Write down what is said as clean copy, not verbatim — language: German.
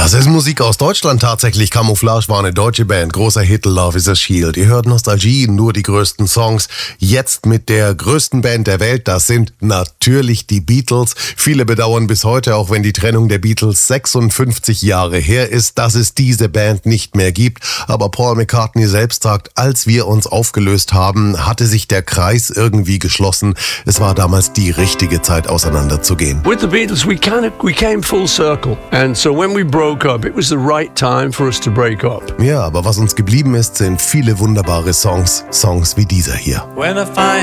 Das ist Musik aus Deutschland tatsächlich. Camouflage war eine deutsche Band. Großer Hit, Love is a Shield. Ihr hört Nostalgie, nur die größten Songs. Jetzt mit der größten Band der Welt. Das sind natürlich die Beatles. Viele bedauern bis heute, auch wenn die Trennung der Beatles 56 Jahre her ist, dass es diese Band nicht mehr gibt. Aber Paul McCartney selbst sagt, als wir uns aufgelöst haben, hatte sich der Kreis irgendwie geschlossen. Es war damals die richtige Zeit, auseinanderzugehen. With the Beatles, we came full circle. And so when we broke up, it was the right time for us to break up. Ja, aber was uns geblieben ist, sind viele wunderbare Songs. Songs wie dieser hier.